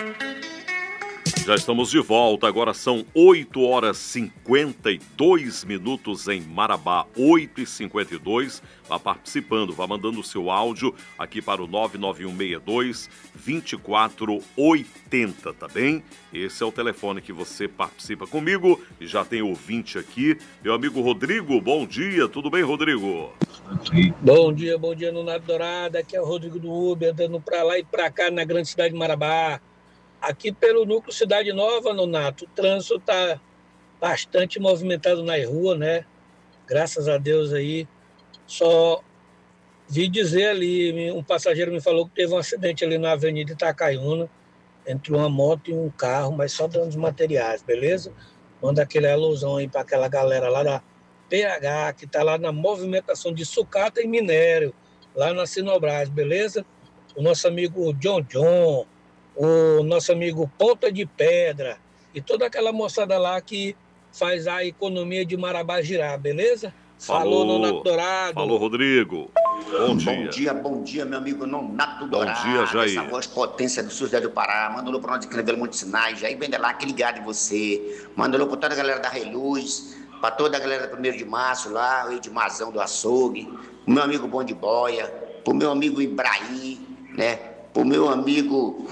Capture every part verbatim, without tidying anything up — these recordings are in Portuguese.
Já estamos de volta, agora são oito horas e cinquenta e dois minutos em Marabá, oito e cinquenta e dois. Vá participando, vá mandando o seu áudio aqui para o nove nove um seis dois, dois quatro oito zero, tá bem? Esse é o telefone que você participa comigo e já tem ouvinte aqui. Meu amigo Rodrigo, bom dia, tudo bem, Rodrigo? Bom dia, bom dia, Nonato Dourado, aqui é o Rodrigo do Uber, andando para lá e para cá na grande cidade de Marabá. Aqui pelo núcleo Cidade Nova, Nonato, o trânsito está bastante movimentado nas ruas, né? Graças a Deus aí. Só vi dizer ali, um passageiro me falou que teve um acidente ali na Avenida Itacaiuna, entre uma moto e um carro, mas só danos materiais, beleza? Manda aquele alusão aí para aquela galera lá da P H, que está lá na movimentação de sucata e minério, lá na Sinobras, beleza? O nosso amigo John John, o nosso amigo Ponta de Pedra e toda aquela moçada lá que faz a economia de Marabá girar, beleza? Falou, Falou, Nonato Dourado. Falou, Rodrigo. Bom dia. Bom dia, bom dia, meu amigo Nonato Dourado. Bom dia, Jair. Essa voz potência do sul do Pará. Mandou para nós escrever muitos sinais. Jair Bendelar, que ligado em você. Mandou para toda a galera da Reluz, para toda a galera do primeiro de março lá, o Edmazão do Açougue, o meu amigo Bom de Boia, para o meu amigo Ibrahim, né? Para o meu amigo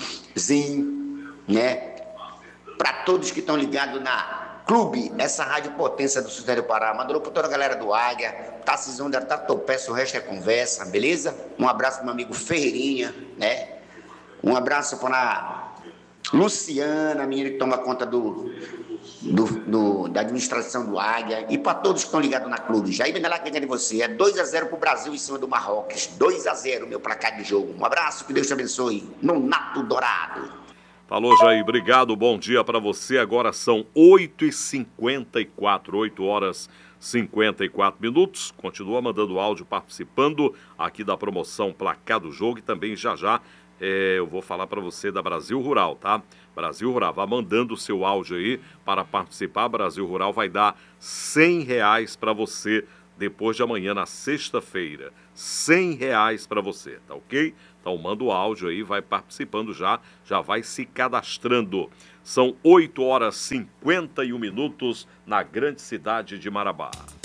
Zinho, né? Para todos que estão ligados na Clube, essa rádio potência do sul do Pará. Mandou para toda a galera do Águia, Tarcisão da Tatopeça, o resto é conversa, beleza? Um abraço para meu amigo Ferreirinha, né? Um abraço para a Luciana, a menina que toma conta do, do, do, da administração do Águia, e para todos que estão ligados na Clube. Jair Bendelar, que ganha de você. É dois a zero para o Brasil em cima do Marrocos. dois a zero, meu placar de jogo. Um abraço, que Deus te abençoe. Nonato Dourado. Falou, Jair, obrigado, bom dia para você. Agora são oito e cinquenta e quatro, oito horas e cinquenta e quatro minutos. Continua mandando áudio, participando aqui da promoção Placar do Jogo, e também já já é, eu vou falar para você da Brasil Rural, tá? Brasil Rural, vá mandando o seu áudio aí para participar. Brasil Rural vai dar cem reais para você depois de amanhã, na sexta-feira. cem reais para você, tá ok? Então manda o áudio aí, vai participando já, já vai se cadastrando. São oito horas e cinquenta e um minutos na grande cidade de Marabá.